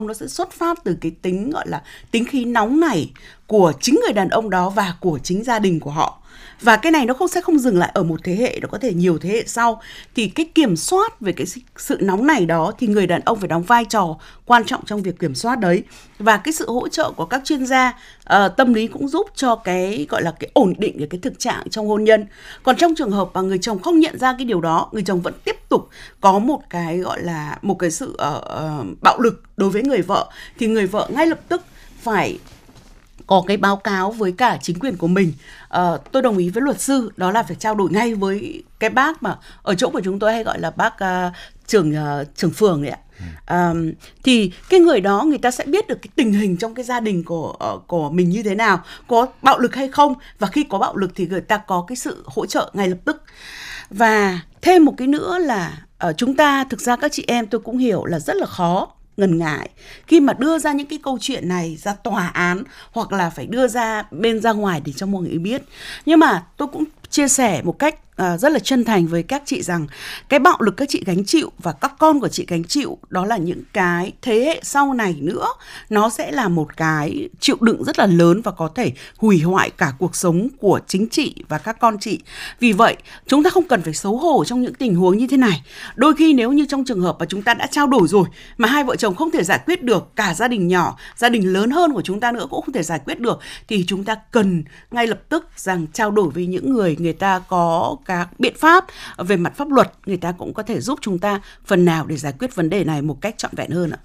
nó sẽ xuất phát từ cái tính gọi là tính khí nóng nảy của chính người đàn ông đó và của chính gia đình của họ. Và cái này nó sẽ không dừng lại ở một thế hệ, nó có thể nhiều thế hệ sau. Thì cái kiểm soát về cái sự nóng nảy đó thì người đàn ông phải đóng vai trò quan trọng trong việc kiểm soát đấy. Và cái sự hỗ trợ của các chuyên gia tâm lý cũng giúp cho cái gọi là cái ổn định về cái thực trạng trong hôn nhân. Còn trong trường hợp mà người chồng không nhận ra cái điều đó, người chồng vẫn tiếp tục có một cái gọi là một cái sự bạo lực đối với người vợ, thì người vợ ngay lập tức phải có cái báo cáo với cả chính quyền của mình. Tôi đồng ý với luật sư, đó là phải trao đổi ngay với cái bác mà ở chỗ của chúng tôi hay gọi là bác trưởng phường đấy ạ. Thì cái người đó người ta sẽ biết được cái tình hình trong cái gia đình của mình như thế nào, có bạo lực hay không, và khi có bạo lực thì người ta có cái sự hỗ trợ ngay lập tức. Và thêm một cái nữa là chúng ta thực ra các chị em tôi cũng hiểu là rất là khó, ngần ngại khi mà đưa ra những cái câu chuyện này ra tòa án hoặc là phải đưa ra ra ngoài để cho mọi người biết. Nhưng mà tôi cũng chia sẻ một cách rất là chân thành với các chị rằng cái bạo lực các chị gánh chịu và các con của chị gánh chịu, đó là những cái thế hệ sau này nữa, nó sẽ là một cái chịu đựng rất là lớn và có thể hủy hoại cả cuộc sống của chính chị và các con chị. Vì vậy chúng ta không cần phải xấu hổ trong những tình huống như thế này. Đôi khi nếu như trong trường hợp mà chúng ta đã trao đổi rồi mà hai vợ chồng không thể giải quyết được, cả gia đình nhỏ, gia đình lớn hơn của chúng ta nữa cũng không thể giải quyết được, thì chúng ta cần ngay lập tức rằng trao đổi với những người ta có các biện pháp về mặt pháp luật, người ta cũng có thể giúp chúng ta phần nào để giải quyết vấn đề này một cách trọn vẹn hơn ạ.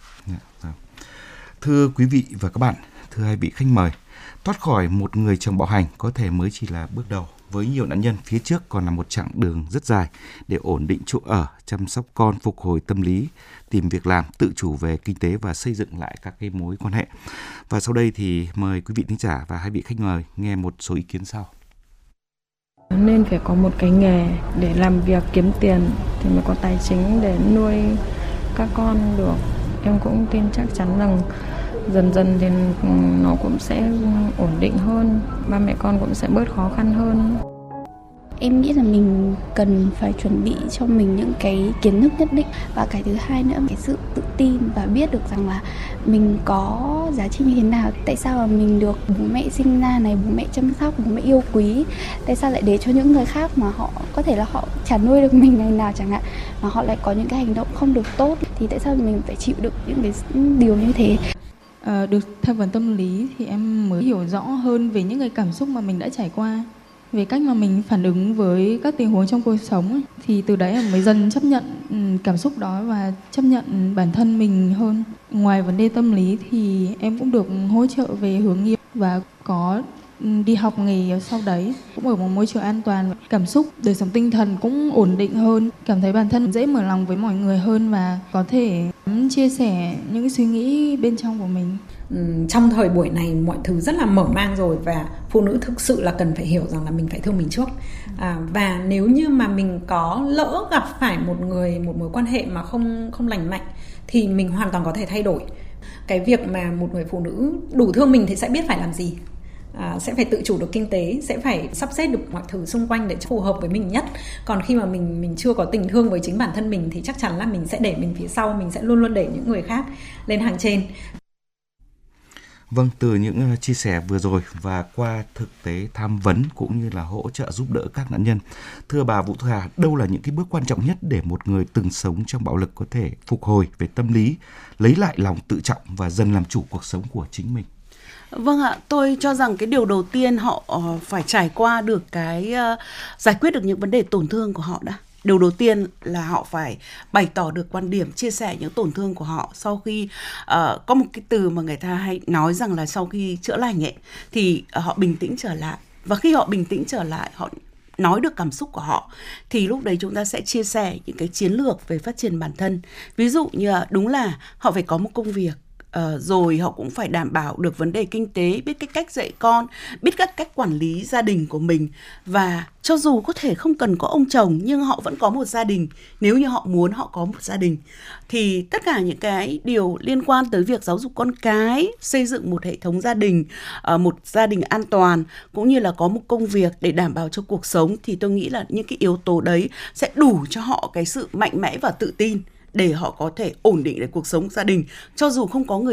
Thưa quý vị và các bạn, thưa hai vị khách mời, thoát khỏi một người chồng bạo hành có thể mới chỉ là bước đầu. Với nhiều nạn nhân, phía trước còn là một chặng đường rất dài để ổn định chỗ ở, chăm sóc con, phục hồi tâm lý, tìm việc làm, tự chủ về kinh tế và xây dựng lại các cái mối quan hệ. Và sau đây thì mời quý vị thính giả và hai vị khách mời nghe một số ý kiến sau. Nên phải có một cái nghề để làm việc kiếm tiền thì mới có tài chính để nuôi các con được. Em cũng tin chắc chắn rằng dần dần thì nó cũng sẽ ổn định hơn, ba mẹ con cũng sẽ bớt khó khăn hơn. Em nghĩ là mình cần phải chuẩn bị cho mình những cái kiến thức nhất định, và cái thứ hai nữa cái sự tự tin và biết được rằng là mình có giá trị như thế nào, tại sao mà mình được bố mẹ sinh ra này, bố mẹ chăm sóc, bố mẹ yêu quý, tại sao lại để cho những người khác mà họ có thể là họ chả nuôi được mình ngày nào chẳng hạn, mà họ lại có những cái hành động không được tốt, thì tại sao mình phải chịu đựng những cái điều như thế. Được tham vấn tâm lý thì em mới hiểu rõ hơn về những cái cảm xúc mà mình đã trải qua, về cách mà mình phản ứng với các tình huống trong cuộc sống. Thì từ đấy em mới dần chấp nhận cảm xúc đó và chấp nhận bản thân mình hơn. Ngoài vấn đề tâm lý thì em cũng được hỗ trợ về hướng nghiệp và có đi học nghề sau đấy, cũng ở một môi trường an toàn. Cảm xúc, đời sống tinh thần cũng ổn định hơn, cảm thấy bản thân dễ mở lòng với mọi người hơn và có thể chia sẻ những cái suy nghĩ bên trong của mình. Trong thời buổi này mọi thứ rất là mở mang rồi, và phụ nữ thực sự là cần phải hiểu rằng là mình phải thương mình trước. Và nếu như mà mình có lỡ gặp phải một mối quan hệ mà không lành mạnh thì mình hoàn toàn có thể thay đổi. Cái việc mà một người phụ nữ đủ thương mình thì sẽ biết phải làm gì. Sẽ phải tự chủ được kinh tế, sẽ phải sắp xếp được mọi thứ xung quanh để phù hợp với mình nhất. Còn khi mà mình chưa có tình thương với chính bản thân mình thì chắc chắn là mình sẽ để mình phía sau, mình sẽ luôn luôn để những người khác lên hàng trên. Vâng, từ những chia sẻ vừa rồi và qua thực tế tham vấn cũng như là hỗ trợ giúp đỡ các nạn nhân, thưa bà Vũ Thu Hà, đâu là những cái bước quan trọng nhất để một người từng sống trong bạo lực có thể phục hồi về tâm lý, lấy lại lòng tự trọng và dần làm chủ cuộc sống của chính mình? Vâng ạ, tôi cho rằng cái điều đầu tiên họ phải trải qua được cái giải quyết được những vấn đề tổn thương của họ đã. Điều đầu tiên là họ phải bày tỏ được quan điểm, chia sẻ những tổn thương của họ. Sau khi có một cái từ mà người ta hay nói rằng là sau khi chữa lành ấy, thì họ bình tĩnh trở lại. Và khi họ bình tĩnh trở lại, họ nói được cảm xúc của họ, thì lúc đấy chúng ta sẽ chia sẻ những cái chiến lược về phát triển bản thân. Ví dụ như đúng là họ phải có một công việc, rồi họ cũng phải đảm bảo được vấn đề kinh tế, biết cái cách dạy con, biết các cách quản lý gia đình của mình. Và cho dù có thể không cần có ông chồng nhưng họ vẫn có một gia đình, nếu như họ muốn họ có một gia đình. Thì tất cả những cái điều liên quan tới việc giáo dục con cái, xây dựng một hệ thống gia đình, một gia đình an toàn, cũng như là có một công việc để đảm bảo cho cuộc sống, thì tôi nghĩ là những cái yếu tố đấy sẽ đủ cho họ cái sự mạnh mẽ và tự tin để họ có thể ổn định được cuộc sống gia đình, cho dù không có người